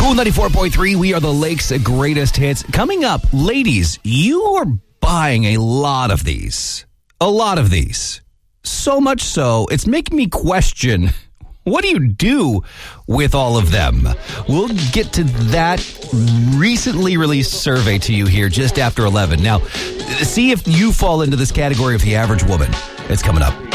Cool 94.3, we are the Lake's greatest hits. Coming up, ladies, you are buying a lot of these. A lot of these. So much so, it's making me question, what do you do with all of them? We'll get to that recently released survey to you here just after 11. Now, see if you fall into this category of the average woman. It's coming up.